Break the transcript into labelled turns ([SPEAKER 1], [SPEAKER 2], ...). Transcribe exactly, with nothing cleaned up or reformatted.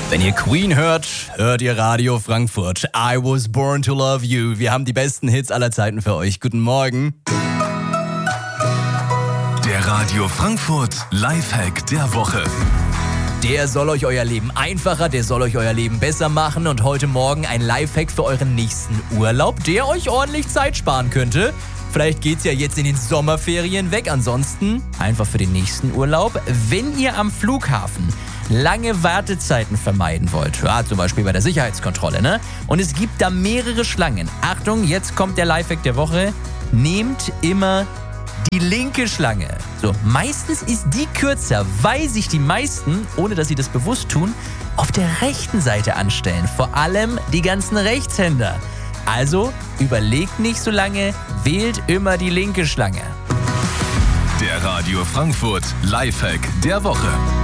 [SPEAKER 1] Wenn ihr Queen hört, hört ihr Radio Frankfurt. I was born to love you. Wir haben die besten Hits aller Zeiten für euch. Guten Morgen.
[SPEAKER 2] Der Radio Frankfurt Lifehack der Woche.
[SPEAKER 1] Der soll euch euer Leben einfacher, der soll euch euer Leben besser machen. Und heute Morgen ein Lifehack für euren nächsten Urlaub, der euch ordentlich Zeit sparen könnte. Vielleicht geht's ja jetzt in den Sommerferien weg. Ansonsten einfach für den nächsten Urlaub. Wenn ihr am Flughafen lange Wartezeiten vermeiden wollt, ja, zum Beispiel bei der Sicherheitskontrolle, ne? Und es gibt da mehrere Schlangen. Achtung, jetzt kommt der Lifehack der Woche. Nehmt immer die linke Schlange. So, meistens ist die kürzer, weil sich die meisten, ohne dass sie das bewusst tun, auf der rechten Seite anstellen. Vor allem die ganzen Rechtshänder. Also überlegt nicht so lange, wählt immer die linke Schlange.
[SPEAKER 2] Der Radio Frankfurt Lifehack der Woche.